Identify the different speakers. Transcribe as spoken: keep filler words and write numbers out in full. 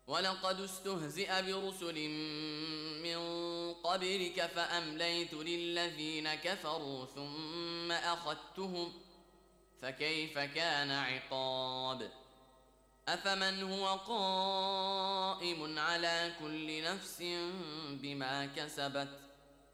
Speaker 1: ولقد استهزئ برسل من قبلك فأمليت للذين كفروا ثم أخذتهم فكيف كان عقاب. أفمن هو قائم على كل نفس بما كسبت